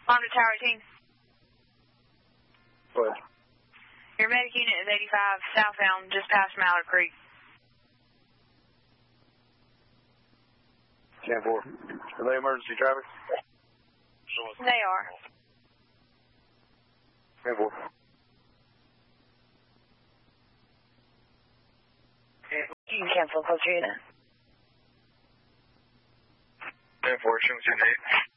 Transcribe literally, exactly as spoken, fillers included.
Honda Tower eighteen. Go ahead. Your medic unit is eighty-five southbound, just past Mallard Creek. ten four. Are they emergency traffic? They are. ten four. You can cancel close to unit. ten four, show me ten eight.